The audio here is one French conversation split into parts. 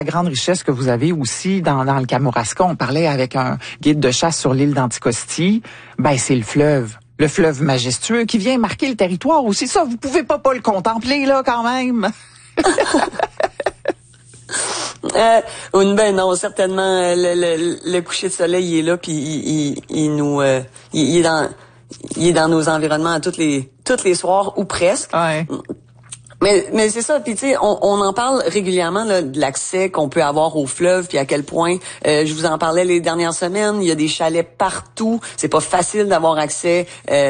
La grande richesse que vous avez aussi dans le Kamouraska, on parlait avec un guide de chasse sur l'île d'Anticosti, c'est le fleuve. Le fleuve majestueux qui vient marquer le territoire aussi. Ça, vous pouvez pas le contempler, là, quand même. Non, certainement, le coucher de soleil, il est là, puis il est dans nos environnements toutes les soirs, ou presque. Ouais. Mais c'est ça, puis tu sais, on en parle régulièrement là, de l'accès qu'on peut avoir au fleuve, puis à quel point, je vous en parlais les dernières semaines, il y a des chalets partout, c'est pas facile d'avoir accès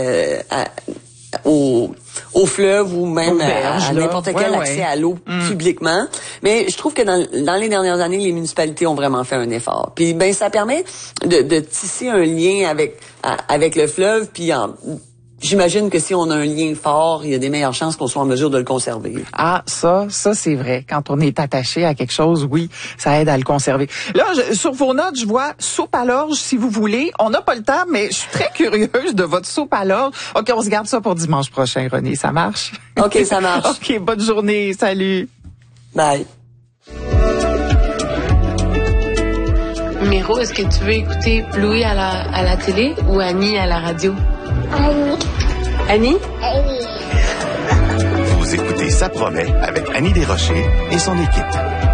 au fleuve ou même à n'importe quel accès à l'eau publiquement. Mais je trouve que dans les dernières années, les municipalités ont vraiment fait un effort. Puis ça permet de tisser un lien avec le fleuve, puis j'imagine que si on a un lien fort, il y a des meilleures chances qu'on soit en mesure de le conserver. Ah, ça c'est vrai. Quand on est attaché à quelque chose, oui, ça aide à le conserver. Là, sur vos notes, je vois soupe à l'orge, si vous voulez. On n'a pas le temps, mais je suis très curieuse de votre soupe à l'orge. OK, on se garde ça pour dimanche prochain, René. Ça marche? OK, ça marche. OK, bonne journée. Salut. Bye. Miro, est-ce que tu veux écouter Bluey à la télé ou Annie à la radio? Annie? Annie? Vous écoutez Ça promet avec Annie Desrochers et son équipe.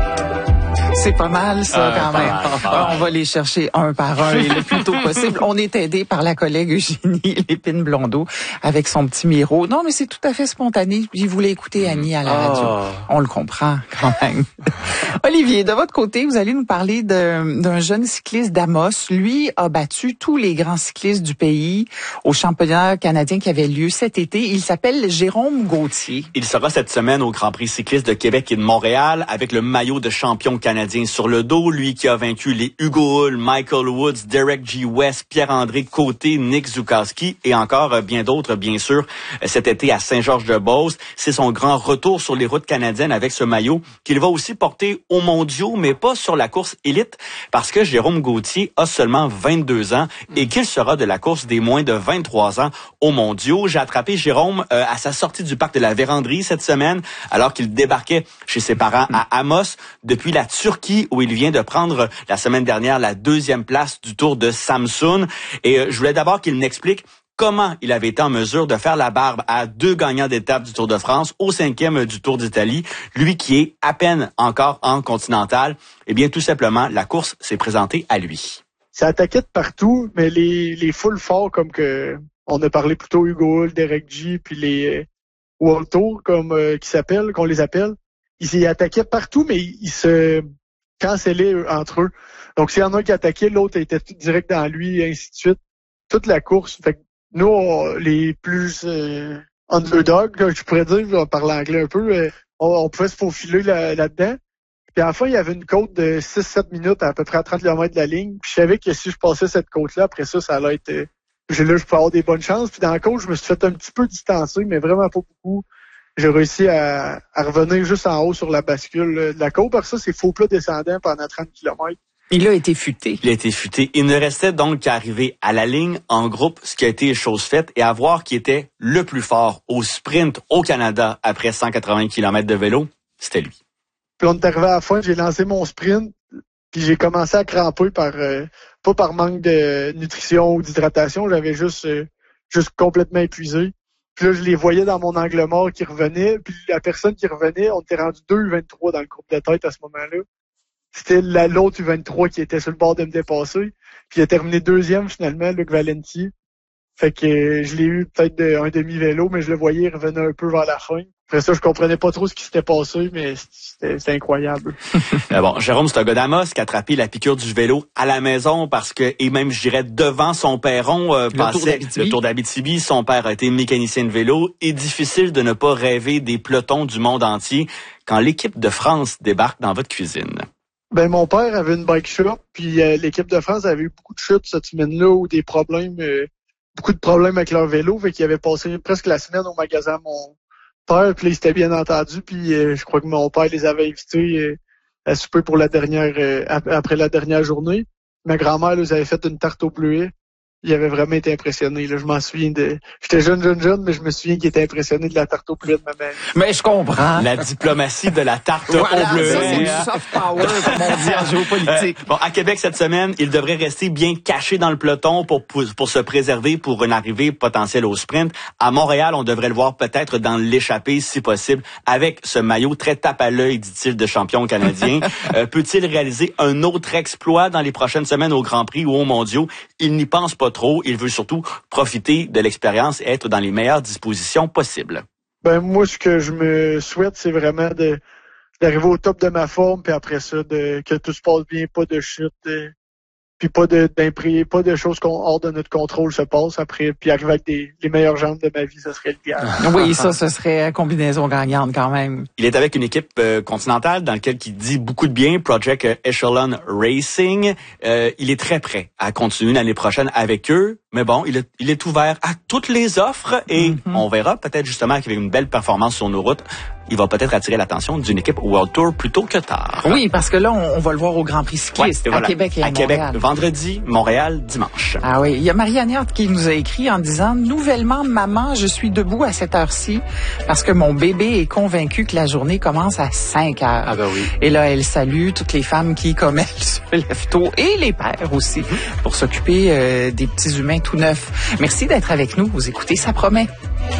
C'est pas mal, ça, quand même. On va les chercher un par un et le plus tôt possible. On est aidé par la collègue Eugénie Lépine-Blondeau avec son petit Miro. Non, mais c'est tout à fait spontané. Il voulait écouter Annie à la radio. On le comprend, quand même. Olivier, de votre côté, vous allez nous parler d'un jeune cycliste d'Amos. Lui a battu tous les grands cyclistes du pays au championnat canadien qui avait lieu cet été. Il s'appelle Jérôme Gauthier. Il sera cette semaine au Grand Prix cycliste de Québec et de Montréal avec le maillot de champion canadien sur le dos, lui qui a vaincu les Hugo Hull, Michael Woods, Derek G. West, Pierre-André Côté, Nick Zukowski et encore bien d'autres, bien sûr, cet été à Saint-Georges-de-Beauce. C'est son grand retour sur les routes canadiennes avec ce maillot qu'il va aussi porter aux mondiaux, mais pas sur la course élite, parce que Jérôme Gauthier a seulement 22 ans et qu'il sera de la course des moins de 23 ans aux mondiaux. J'ai attrapé Jérôme à sa sortie du parc de la Vérandrie cette semaine, alors qu'il débarquait chez ses parents à Amos depuis la Turquie, où il vient de prendre la semaine dernière la 2e place du Tour de Samsun. Et je voulais d'abord qu'il m'explique comment il avait été en mesure de faire la barbe à 2 gagnants d'étape du Tour de France, au 5e du Tour d'Italie, lui qui est à peine encore en continental. Eh bien, tout simplement, la course s'est présentée à lui. Ça attaquait de partout, mais les full forts, comme que on a parlé plutôt Hugo Hull, Derek G, puis les World Tour, comme qu'on les appelle, ils attaquaient partout, mais ils se cancellaient entre eux. Donc, s'il y en a un qui attaquait, l'autre était tout direct dans lui, et ainsi de suite. Toute la course. Fait que nous, les plus underdog, je pourrais dire, je vais parler anglais un peu, on pouvait se faufiler là-dedans. Puis à la fin, il y avait une côte de 6-7 minutes à peu près à 30 km de la ligne. Puis je savais que si je passais cette côte-là, après ça allait être... là, je peux avoir des bonnes chances. Puis dans la côte, je me suis fait un petit peu distancer, mais vraiment pas beaucoup. J'ai réussi à revenir juste en haut sur la bascule de la côte. Par ça, c'est faux plat descendant pendant 30 km. Il a été futé. Il a été futé. Il ne restait donc qu'à arriver à la ligne en groupe, ce qui a été chose faite, et à voir qui était le plus fort au sprint au Canada après 180 km de vélo. C'était lui. Puis on est arrivé à la fin, j'ai lancé mon sprint, puis j'ai commencé à cramper pas par manque de nutrition ou d'hydratation, j'avais juste complètement épuisé. Puis là, je les voyais dans mon angle mort qui revenait, puis la personne qui revenait, on était rendu 2 U23 dans le groupe de tête à ce moment-là. C'était l'autre U23 qui était sur le bord de me dépasser. Puis il a terminé 2e finalement, Luc Valenti. Fait que je l'ai eu peut-être un demi-vélo, mais je le voyais, il revenait un peu vers la fin. Après ça, je comprenais pas trop ce qui s'était passé, mais c'était incroyable. Bon, Jérôme, c'est un gars d'Amos qui a attrapé la piqûre du vélo à la maison parce que, et même, je dirais, devant son perron, passait le Tour d'Abitibi. Son père a été mécanicien de vélo et difficile de ne pas rêver des pelotons du monde entier quand l'équipe de France débarque dans votre cuisine. Ben, mon père avait une bike shop, puis l'équipe de France avait eu beaucoup de chutes cette semaine-là ou des problèmes, beaucoup de problèmes avec leur vélo, fait qu'ils avaient passé presque la semaine au magasin mon père, puis là, ils s'étaient bien entendus, puis je crois que mon père les avait invités à souper pour la dernière après la dernière journée. Ma grand-mère les avait fait une tarte au bleuet. il avait vraiment été impressionné. Là. Je m'en souviens j'étais jeune, mais je me souviens qu'il était impressionné de la tarte au bleuet de ma mère. Mais je comprends. La diplomatie de la tarte au bleuet. Ça, c'est du soft power, comme on dit en géopolitique. Bon, à Québec cette semaine, il devrait rester bien caché dans le peloton pour se préserver pour une arrivée potentielle au sprint. À Montréal, on devrait le voir peut-être dans l'échappée, si possible, avec ce maillot très tape à l'œil, dit-il, de champion canadien. Peut-il réaliser un autre exploit dans les prochaines semaines au Grand Prix ou aux Mondiaux? Il n'y pense pas trop. Il veut surtout profiter de l'expérience et être dans les meilleures dispositions possibles. Ben moi, ce que je me souhaite, c'est vraiment d'arriver au top de ma forme, puis après ça, que tout se passe bien, pas de chute, puis pas de choses hors de notre contrôle se passent après, puis arriver avec les meilleures jambes de ma vie, ça serait l'idéal. Oui, ça, ce serait combinaison gagnante quand même. Il est avec une équipe continentale dans laquelle il dit beaucoup de bien, Project Echelon Racing. Il est très prêt à continuer l'année prochaine avec eux, mais bon, il est ouvert à toutes les offres et on verra peut-être justement qu'avec une belle performance sur nos routes, il va peut-être attirer l'attention d'une équipe World Tour plus tôt que tard. Oui, parce que là, on va le voir au Grand Prix cycliste à Québec et à Montréal. Québec, vendredi, Montréal, dimanche. Ah oui, il y a Marianne Hart qui nous a écrit en disant « Nouvellement, maman, je suis debout à cette heure-ci parce que mon bébé est convaincu que la journée commence à 5 heures. » Ah ben oui. Et là, elle salue toutes les femmes qui, comme elle, se lèvent tôt et les pères aussi pour s'occuper des petits humains tout neufs. Merci d'être avec nous. Vous écoutez, ça promet.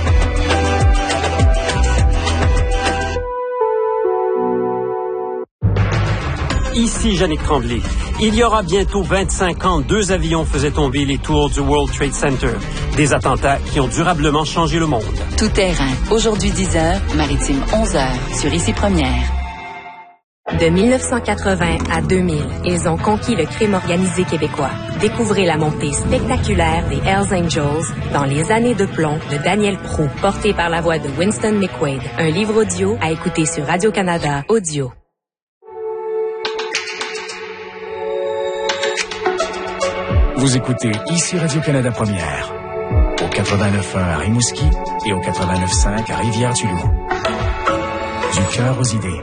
Ici Yannick Tremblay. Il y aura bientôt 25 ans, 2 avions faisaient tomber les tours du World Trade Center. Des attentats qui ont durablement changé le monde. Tout terrain. Aujourd'hui 10h, maritime 11h, sur Ici Première. De 1980 à 2000, ils ont conquis le crime organisé québécois. Découvrez la montée spectaculaire des Hells Angels dans Les années de plomb de Daniel Proulx, porté par la voix de Winston McQuaid. Un livre audio à écouter sur Radio-Canada Audio. Vous écoutez ici Radio-Canada Première, au 89.1 à Rimouski et au 89.5 à Rivière-du-Loup. Du cœur aux idées.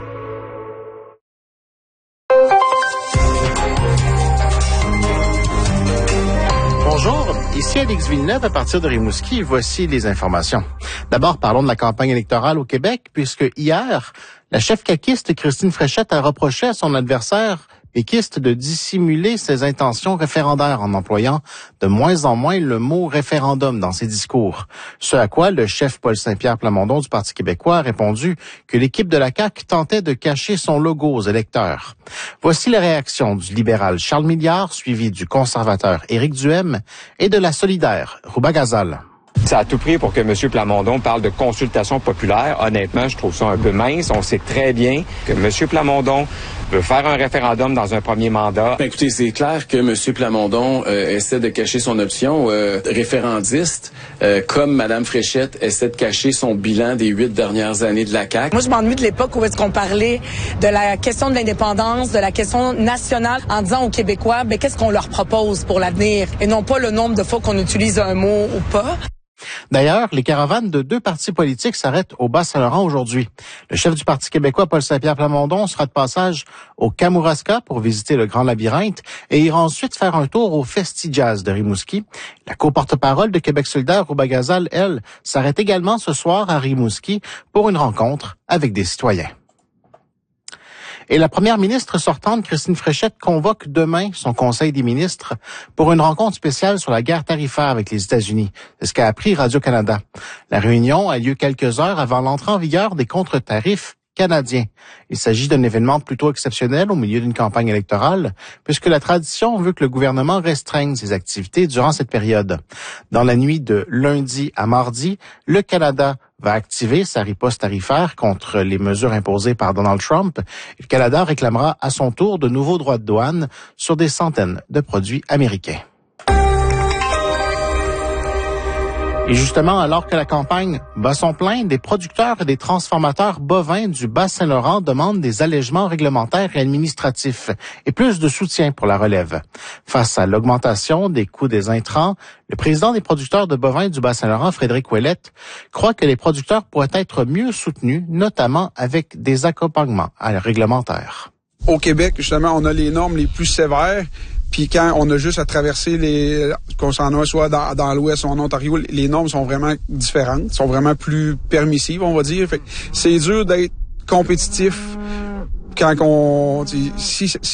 Bonjour, ici Alex Villeneuve à partir de Rimouski. Voici les informations. D'abord, parlons de la campagne électorale au Québec, puisque hier, la chef caquiste Christine Fréchette a reproché à son adversaire péquiste de dissimuler ses intentions référendaires en employant de moins en moins le mot référendum dans ses discours. Ce à quoi le chef Paul Saint-Pierre Plamondon du Parti québécois a répondu que l'équipe de la CAQ tentait de cacher son logo aux électeurs. Voici les réactions du libéral Charles Milliard, suivi du conservateur Éric Duhem et de la solidaire Rouba Ghazal. C'est à tout prix pour que M. Plamondon parle de consultation populaire. Honnêtement, je trouve ça un peu mince. On sait très bien que M. Plamondon veut faire un référendum dans un premier mandat. Ben, écoutez, c'est clair que M. Plamondon essaie de cacher son option référendiste, comme Mme Fréchette essaie de cacher son bilan des 8 dernières années de la CAQ. Moi, je m'ennuie de l'époque où est-ce qu'on parlait de la question de l'indépendance, de la question nationale, en disant aux Québécois, ben, qu'est-ce qu'on leur propose pour l'avenir, et non pas le nombre de fois qu'on utilise un mot ou pas. D'ailleurs, les caravanes de 2 partis politiques s'arrêtent au Bas-Saint-Laurent aujourd'hui. Le chef du Parti québécois, Paul Saint-Pierre Plamondon, sera de passage au Kamouraska pour visiter le Grand Labyrinthe et ira ensuite faire un tour au Festi-Jazz de Rimouski. La co-porte-parole de Québec solidaire, Rouba Ghazal, elle, s'arrête également ce soir à Rimouski pour une rencontre avec des citoyens. Et la première ministre sortante, Christine Fréchette, convoque demain son conseil des ministres pour une rencontre spéciale sur la guerre tarifaire avec les États-Unis. C'est ce qu'a appris Radio-Canada. La réunion a lieu quelques heures avant l'entrée en vigueur des contre-tarifs canadiens. Il s'agit d'un événement plutôt exceptionnel au milieu d'une campagne électorale, puisque la tradition veut que le gouvernement restreigne ses activités durant cette période. Dans la nuit de lundi à mardi, le Canada va activer sa riposte tarifaire contre les mesures imposées par Donald Trump. Le Canada réclamera à son tour de nouveaux droits de douane sur des centaines de produits américains. Et justement, alors que la campagne bat son plein, des producteurs et des transformateurs bovins du Bas-Saint-Laurent demandent des allègements réglementaires et administratifs et plus de soutien pour la relève. Face à l'augmentation des coûts des intrants, le président des producteurs de bovins du Bas-Saint-Laurent, Frédéric Ouellette, croit que les producteurs pourraient être mieux soutenus, notamment avec des accompagnements réglementaires. Au Québec, justement, on a les normes les plus sévères. Puis quand on a juste à traverser qu'on s'en a soit dans l'Ouest ou en Ontario, les normes sont vraiment différentes, sont vraiment plus permissives, on va dire. Fait que c'est dur d'être compétitif quand si